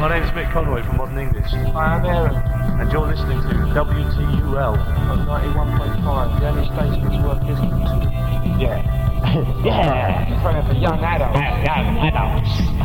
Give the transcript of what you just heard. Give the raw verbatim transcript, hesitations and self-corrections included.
My name's Mick Conroy from Modern English. I am Aaron. And you're listening to W T U L On ninety-one point five, the only station that's worth listening to. Yeah. Yeah. Sorry for young adults. Young adults.